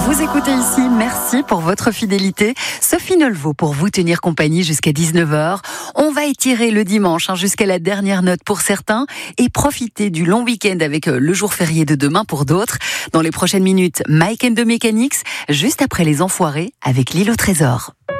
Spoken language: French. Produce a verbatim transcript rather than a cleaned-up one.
Vous écoutez ici, merci pour votre fidélité. Sophie Nelvaux pour vous tenir compagnie jusqu'à dix-neuf heures. On va étirer le dimanche hein, jusqu'à la dernière note pour certains et profiter du long week-end avec le jour férié de demain pour d'autres. Dans les prochaines minutes, Mike and the Mechanics, juste après les Enfoirés avec l'île au trésor.